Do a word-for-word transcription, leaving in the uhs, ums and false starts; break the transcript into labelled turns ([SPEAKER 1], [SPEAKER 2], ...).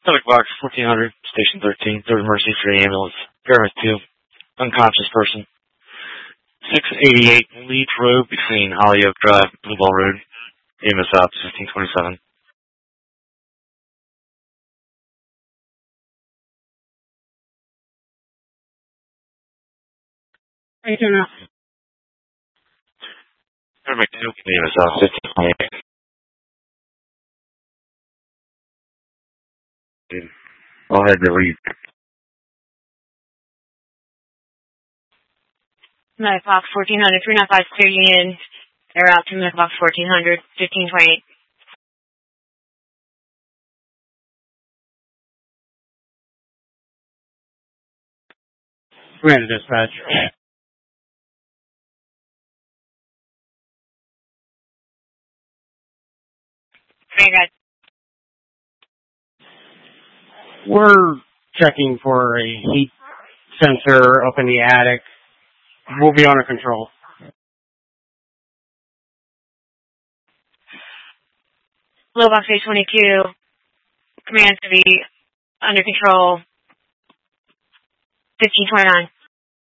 [SPEAKER 1] Medic box fourteen hundred, station thirteen, third emergency for the ambulance. Pyramid two, unconscious person. six eighty-eight Leach Road between Holyoke Drive and Blue Ball Road. E M S out fifteen twenty-seven.
[SPEAKER 2] How you doing now?
[SPEAKER 1] Pyramid two, E M S out fifteen twenty-eight. I'll head to leave.
[SPEAKER 3] Medic box fourteen hundred, three nine five clear union. Air out to medic box fourteen hundred, fifteen twenty-eight.
[SPEAKER 2] Command to dispatch.
[SPEAKER 3] Hey guys.
[SPEAKER 2] We're checking for a heat sensor up in the attic. We'll be under control.
[SPEAKER 3] Low box eight twenty-two. Command to be under control. fifteen twenty-nine.